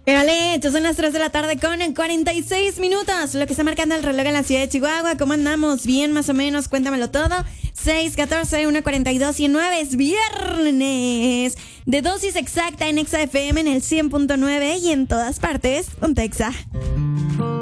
Vale, son las 3 de la tarde con 46 minutos. Lo que está marcando el reloj en la ciudad de Chihuahua. ¿Cómo andamos? Bien, más o menos. Cuéntamelo todo. 6:14, 1:42 y 9 es viernes. De dosis exacta en Exa FM en el 100.9 y en todas partes. Ponte Exa.